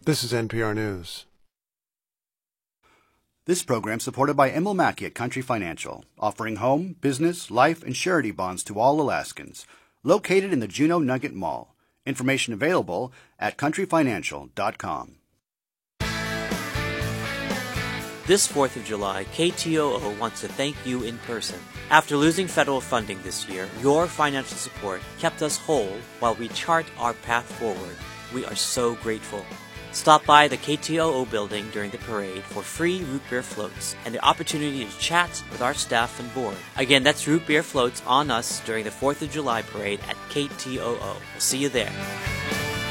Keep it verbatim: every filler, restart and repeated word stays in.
This is N P R News. This program supported by Emil Mackey at Country Financial, offering home, business, life, and surety bonds to all Alaskans. Located in the Juneau Nugget Mall. Information available at country financial dot com. This fourth of July, K T O O wants to thank you in person. After losing federal funding this year, your financial support kept us whole while we chart our path forward. We are so grateful. Stop by the K T O O building during the parade for free root beer floats and the opportunity to chat with our staff and board. Again, that's root beer floats on us during the fourth of July parade at K T O O. We'll see you there.